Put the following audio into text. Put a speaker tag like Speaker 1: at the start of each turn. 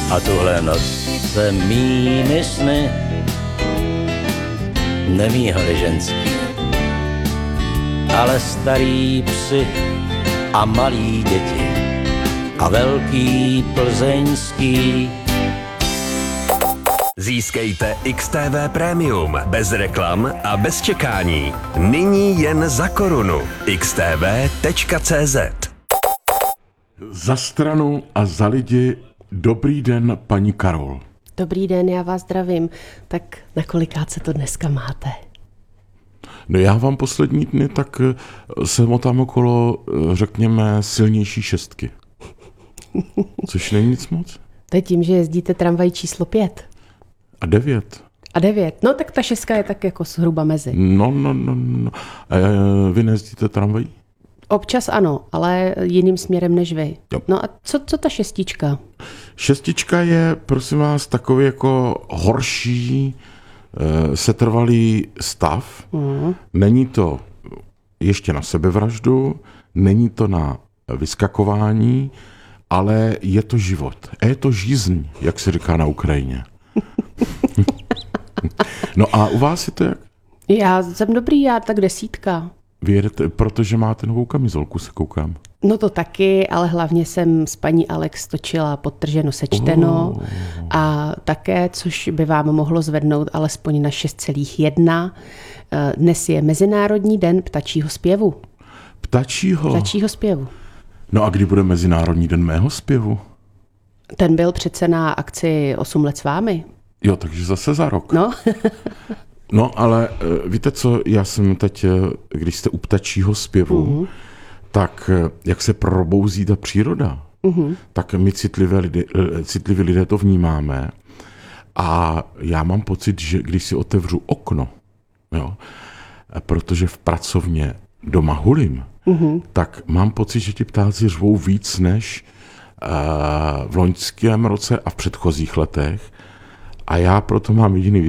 Speaker 1: A tuhle noc se mými sny nemíhaly ženský, ale starý psi a malí děti a velký plzeňský.
Speaker 2: Získejte XTV Premium bez reklam a bez čekání. Nyní jen za korunu. xtv.cz.
Speaker 3: Za stranu a za lidi, dobrý den, paní Karol.
Speaker 4: Dobrý den, já vás zdravím. Tak na kolikáce to dneska máte?
Speaker 3: No já vám poslední dny tak se motám okolo, řekněme, silnější šestky. Což není nic moc.
Speaker 4: To je tím, že jezdíte tramvaj číslo 5.
Speaker 3: A 9.
Speaker 4: A 9. No tak ta 6 je tak jako zhruba mezi.
Speaker 3: No. Vy nejezdíte tramvají?
Speaker 4: Občas ano, ale jiným směrem než vy.
Speaker 3: Jo.
Speaker 4: No a co ta 6?
Speaker 3: Šestička je, prosím vás, takový jako horší, setrvalý stav. Není to ještě na sebevraždu, není to na vyskakování, ale je to život. A je to žízeň, jak se říká na Ukrajině. No a u vás je to jak?
Speaker 4: Já jsem dobrý, já tak 10.
Speaker 3: Vy jedete, protože máte novou kamizolku, se koukám.
Speaker 4: No to taky, ale hlavně jsem s paní Alex točila Podtrženo sečteno a také, což by vám mohlo zvednout alespoň na 6,1. Dnes je Mezinárodní den ptačího zpěvu. Ptačího zpěvu.
Speaker 3: No a kdy bude Mezinárodní den mého zpěvu?
Speaker 4: Ten byl přece na akci 8 let s vámi.
Speaker 3: Jo, takže zase za rok.
Speaker 4: No.
Speaker 3: No, ale víte co, já jsem teď, když jste u ptačího zpěvu, tak jak se probouzí ta příroda, tak my citliví lidé to vnímáme a já mám pocit, že když si otevřu okno, jo, protože v pracovně doma hulím, tak mám pocit, že ti ptáci řvou víc než v loňském roce a v předchozích letech a já proto mám jediný